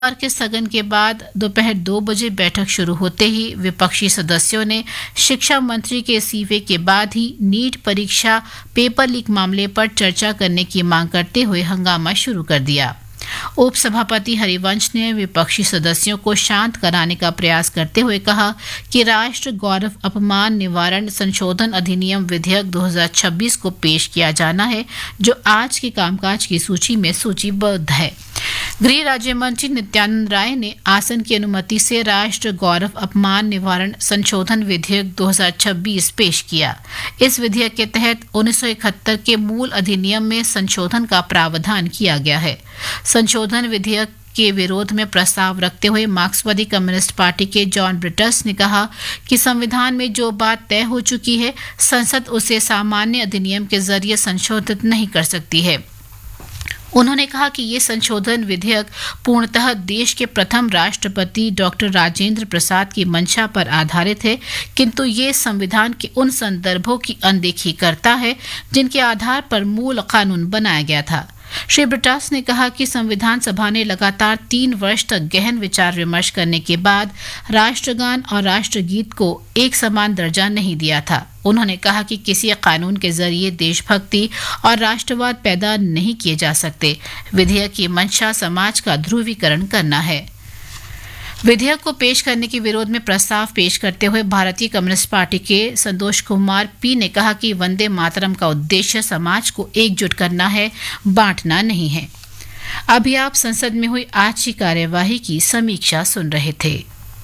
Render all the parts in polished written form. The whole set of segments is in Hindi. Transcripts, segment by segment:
और के स्थगन के बाद दोपहर 2 बजे बैठक शुरू होते ही विपक्षी सदस्यों ने शिक्षा मंत्री के इस्तीफे के बाद ही नीट परीक्षा पेपर लीक मामले पर चर्चा करने की मांग करते हुए हंगामा शुरू कर दिया। उपसभापति हरिवंश ने विपक्षी सदस्यों को शांत कराने का प्रयास करते हुए कहा कि राष्ट्र गौरव अपमान निवारण संशोधन अधिनियम विधेयक 2026 को पेश किया जाना है, जो आज के कामकाज की सूची में सूचीबद्ध है। गृह राज्य मंत्री नित्यानंद राय ने आसन की अनुमति से राष्ट्र गौरव अपमान निवारण संशोधन विधेयक 2026 पेश किया। इस विधेयक के तहत 1971 के मूल अधिनियम में संशोधन का प्रावधान किया गया है। संशोधन विधेयक के विरोध में प्रस्ताव रखते हुए मार्क्सवादी कम्युनिस्ट पार्टी के जॉन ब्रिटस ने कहा कि संविधान में जो बात तय हो चुकी है, संसद उसे सामान्य अधिनियम के जरिए संशोधित नहीं कर सकती है। उन्होंने कहा कि ये संशोधन विधेयक पूर्णतः देश के प्रथम राष्ट्रपति डॉक्टर राजेंद्र प्रसाद की मंशा पर आधारित है, किंतु ये संविधान के उन संदर्भों की अनदेखी करता है जिनके आधार पर मूल कानून बनाया गया था। श्री ब्रिटास ने कहा कि संविधान सभा ने लगातार 3 वर्ष तक गहन विचार विमर्श करने के बाद राष्ट्रगान और राष्ट्रगीत को एक समान दर्जा नहीं दिया था। उन्होंने कहा कि किसी कानून के जरिए देशभक्ति और राष्ट्रवाद पैदा नहीं किए जा सकते। विधेयक की मंशा समाज का ध्रुवीकरण करना है। विधेयक को पेश करने के विरोध में प्रस्ताव पेश करते हुए भारतीय कम्युनिस्ट पार्टी के संतोष कुमार पी ने कहा कि वंदे मातरम का उद्देश्य समाज को एकजुट करना है, बांटना नहीं है। अभी आप संसद में हुई आज की कार्यवाही की समीक्षा सुन रहे थे।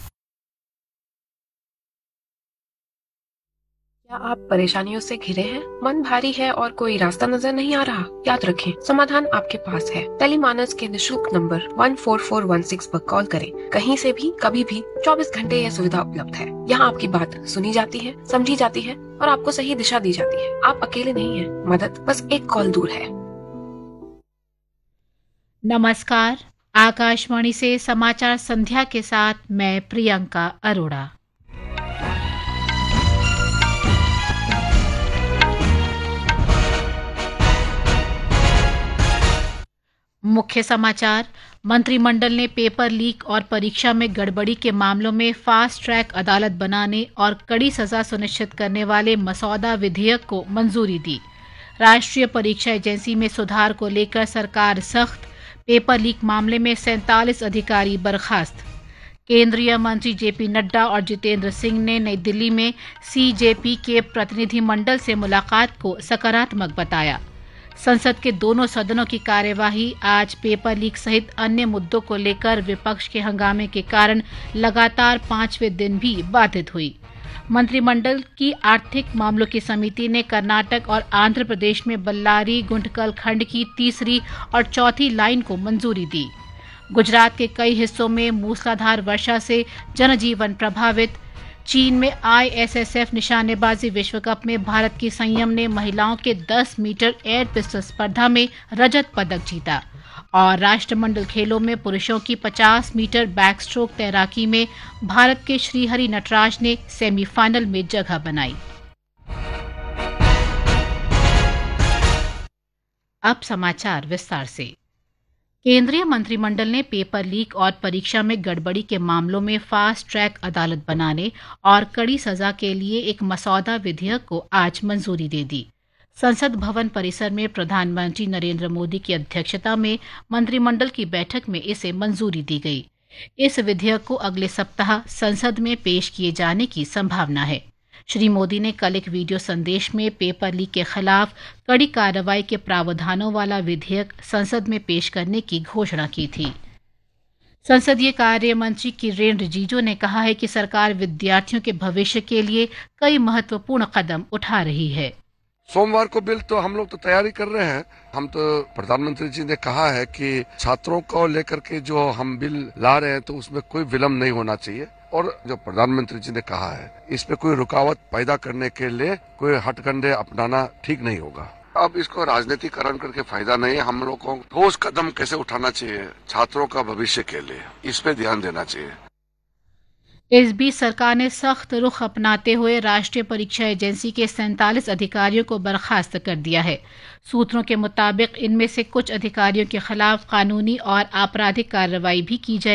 क्या आप परेशानियों से घिरे हैं? मन भारी है और कोई रास्ता नजर नहीं आ रहा? याद रखें, समाधान आपके पास है। टेलीमानस के निशुल्क नंबर 14416 पर कॉल करें। कहीं से भी, कभी भी, 24 घंटे यह सुविधा उपलब्ध है। यहाँ आपकी बात सुनी जाती है, समझी जाती है और आपको सही दिशा दी जाती है। आप अकेले नहीं हैं। मदद बस एक कॉल दूर है। नमस्कार, आकाशवाणी से समाचार संध्या के साथ मैं प्रियंका अरोड़ा। मुख्य समाचार। मंत्रिमंडल ने पेपर लीक और परीक्षा में गड़बड़ी के मामलों में फास्ट ट्रैक अदालत बनाने और कड़ी सजा सुनिश्चित करने वाले मसौदा विधेयक को मंजूरी दी। राष्ट्रीय परीक्षा एजेंसी में सुधार को लेकर सरकार सख्त। पेपर लीक मामले में 47 अधिकारी बर्खास्त। केंद्रीय मंत्री जेपी नड्डा और जितेंद्र सिंह ने नई दिल्ली में सीजेपी के प्रतिनिधिमंडल से मुलाकात को सकारात्मक बताया। संसद के दोनों सदनों की कार्यवाही आज पेपर लीक सहित अन्य मुद्दों को लेकर विपक्ष के हंगामे के कारण लगातार 5वें दिन भी बाधित हुई। मंत्रिमंडल की आर्थिक मामलों की समिति ने कर्नाटक और आंध्र प्रदेश में बल्लारी गुंटकल खंड की तीसरी और चौथी लाइन को मंजूरी दी। गुजरात के कई हिस्सों में मूसलाधार वर्षा से जनजीवन प्रभावित। चीन में ISSF निशानेबाजी विश्व कप में भारत की संयम ने महिलाओं के 10 मीटर एयर पिस्टल स्पर्धा में रजत पदक जीता। और राष्ट्रमंडल खेलों में पुरुषों की 50 मीटर बैकस्ट्रोक तैराकी में भारत के श्रीहरि नटराज ने सेमीफाइनल में जगह बनाई। अब समाचार विस्तार से। केंद्रीय मंत्रिमंडल ने पेपर लीक और परीक्षा में गड़बड़ी के मामलों में फास्ट ट्रैक अदालत बनाने और कड़ी सजा के लिए एक मसौदा विधेयक को आज मंजूरी दे दी। संसद भवन परिसर में प्रधानमंत्री नरेंद्र मोदी की अध्यक्षता में मंत्रिमंडल की बैठक में इसे मंजूरी दी गई। इस विधेयक को अगले सप्ताह संसद में पेश किए जाने की संभावना है। श्री मोदी ने कल एक वीडियो संदेश में पेपर लीक के खिलाफ कड़ी कार्रवाई के प्रावधानों वाला विधेयक संसद में पेश करने की घोषणा की थी। संसदीय कार्य मंत्री किरेन रिजिजू ने कहा है कि सरकार विद्यार्थियों के भविष्य के लिए कई महत्वपूर्ण कदम उठा रही है। सोमवार को बिल तो हम लोग तो तैयारी कर रहे हैं। हम तो प्रधानमंत्री जी ने कहा है कि छात्रों को लेकर के जो हम बिल ला रहे हैं तो उसमें कोई विलम्ब नहीं होना चाहिए। और जो प्रधानमंत्री जी ने कहा है इस पे कोई रुकावट पैदा करने के लिए कोई हथकंडे अपनाना ठीक नहीं होगा। अब इसको राजनीतिकरण करके फायदा नहीं है। हम लोग को ठोस कदम कैसे उठाना चाहिए छात्रों का भविष्य के लिए, इस पे ध्यान देना चाहिए। इस बीच सरकार ने सख्त रुख अपनाते हुए राष्ट्रीय परीक्षा एजेंसी के 47 अधिकारियों को बर्खास्त कर दिया है। सूत्रों के मुताबिक इनमें से कुछ अधिकारियों के खिलाफ कानूनी और आपराधिक कार्रवाई भी की जाएगी।